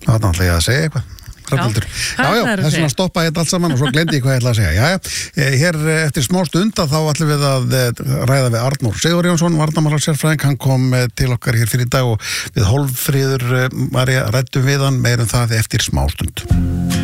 Það var náttúrulega að segja eitthvað. Þess vegna stoppaði þetta allt saman og svo glemdi ég hvað ég ætla að segja. Hér eftir smá stund þá ætlum við að ræða við Arnór Sigurjónsson, varnarmálasérfræðing. Hann kom til okkar hér fyrir í dag og við Hólmfríður María ræddum við hann, meira um það eftir smá stund.